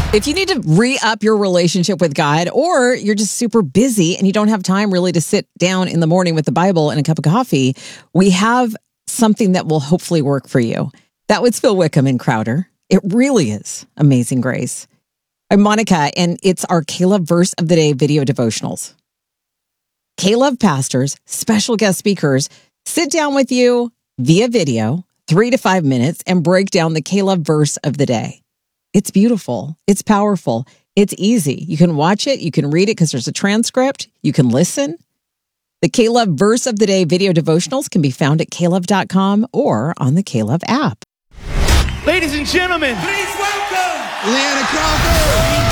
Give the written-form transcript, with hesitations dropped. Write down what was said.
If you need to re-up your relationship with God, or you're just super busy and you don't have time really to sit down in the morning with the Bible and a cup of coffee, we have something that will hopefully work for you. That was Phil Wickham and Crowder. It really is Amazing Grace. I'm Monica, and it's our K-Love Verse of the Day video devotionals. K-Love pastors, special guest speakers, sit down with you via video, 3 to 5 minutes, and break down the K-Love Verse of the Day. It's beautiful. It's powerful. It's easy. You can watch it. You can read it because there's a transcript. You can listen. The K-Love Verse of the Day video devotionals can be found at klove.com or on the K-Love app. Ladies and gentlemen, please welcome Leanna Crawford.